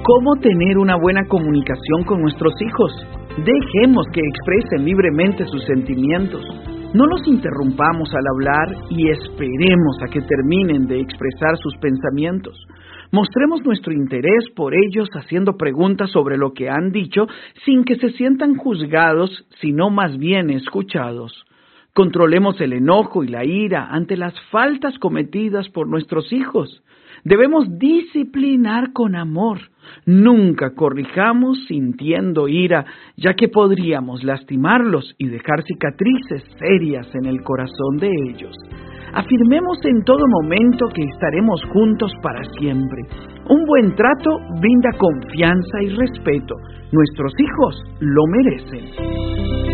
¿Cómo tener una buena comunicación con nuestros hijos? Dejemos que expresen libremente sus sentimientos. No los interrumpamos al hablar y esperemos a que terminen de expresar sus pensamientos. Mostremos nuestro interés por ellos haciendo preguntas sobre lo que han dicho sin que se sientan juzgados, sino más bien escuchados. Controlemos el enojo y la ira ante las faltas cometidas por nuestros hijos. Debemos disciplinar con amor. Nunca corrijamos sintiendo ira, ya que podríamos lastimarlos y dejar cicatrices serias en el corazón de ellos. Afirmemos en todo momento que estaremos juntos para siempre. Un buen trato brinda confianza y respeto. Nuestros hijos lo merecen.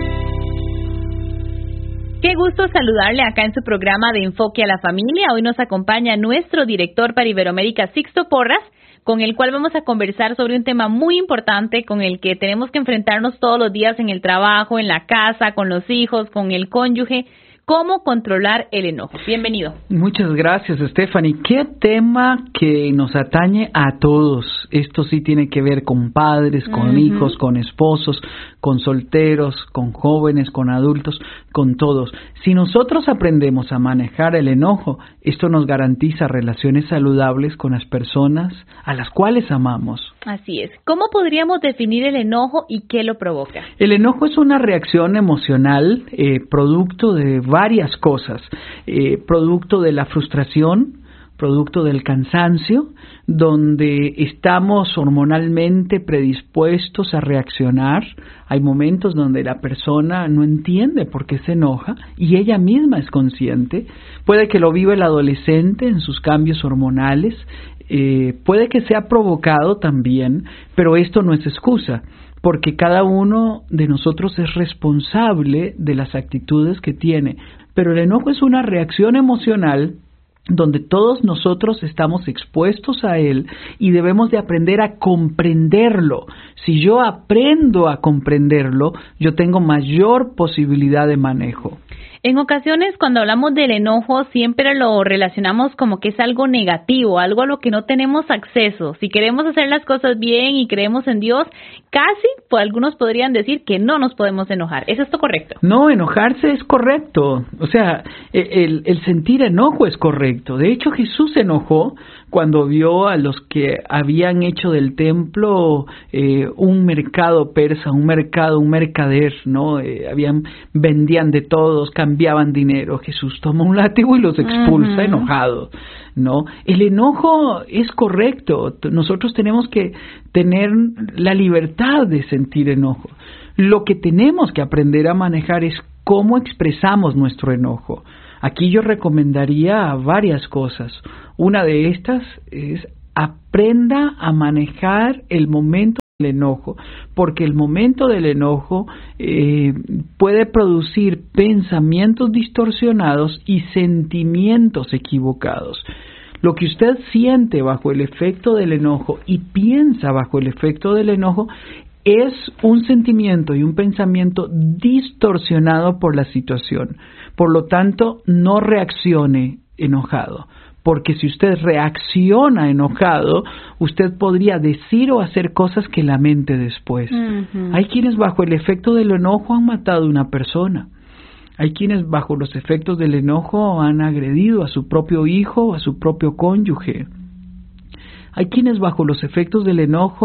Qué gusto saludarle acá en su programa de Enfoque a la Familia. Hoy nos acompaña nuestro director para Iberoamérica, Sixto Porras, con el cual vamos a conversar sobre un tema muy importante con el que tenemos que enfrentarnos todos los días en el trabajo, en la casa, con los hijos, con el cónyuge. ¿Cómo controlar el enojo? Bienvenido. Muchas gracias, Stephanie. Qué tema que nos atañe a todos. Esto sí tiene que ver con padres, con hijos, con esposos, con solteros, con jóvenes, con adultos, con todos. Si nosotros aprendemos a manejar el enojo, esto nos garantiza relaciones saludables con las personas a las cuales amamos. Así es. ¿Cómo podríamos definir el enojo y qué lo provoca? El enojo es una reacción emocional producto de varias cosas, producto de la frustración, producto del cansancio, donde estamos hormonalmente predispuestos a reaccionar. Hay momentos donde la persona no entiende por qué se enoja y ella misma es consciente. Puede que lo viva el adolescente en sus cambios hormonales, puede que sea provocado también, pero esto no es excusa, porque cada uno de nosotros es responsable de las actitudes que tiene. Pero el enojo es una reacción emocional donde todos nosotros estamos expuestos a él y debemos de aprender a comprenderlo. Si yo aprendo a comprenderlo, yo tengo mayor posibilidad de manejo. En ocasiones, cuando hablamos del enojo, siempre lo relacionamos como que es algo negativo, algo a lo que no tenemos acceso. Si queremos hacer las cosas bien y creemos en Dios, casi, pues algunos podrían decir que no nos podemos enojar. ¿Es esto correcto? No, enojarse es correcto. O sea, el sentir enojo es correcto. De hecho, Jesús se enojó cuando vio a los que habían hecho del templo un mercado persa, un mercader, ¿no? Vendían de todos, cambiaban dinero. Jesús toma un látigo y los expulsa enojado, ¿no? El enojo es correcto. Nosotros tenemos que tener la libertad de sentir enojo. Lo que tenemos que aprender a manejar es cómo expresamos nuestro enojo. Aquí yo recomendaría varias cosas. Una de estas es aprenda a manejar el momento del enojo, porque el momento del enojo puede producir pensamientos distorsionados y sentimientos equivocados. Lo que usted siente bajo el efecto del enojo y piensa bajo el efecto del enojo es un sentimiento y un pensamiento distorsionado por la situación. Por lo tanto, no reaccione enojado, porque si usted reacciona enojado, usted podría decir o hacer cosas que lamente después. Hay quienes bajo el efecto del enojo han matado a una persona. Hay quienes bajo los efectos del enojo han agredido a su propio hijo o a su propio cónyuge. Hay quienes bajo los efectos del enojo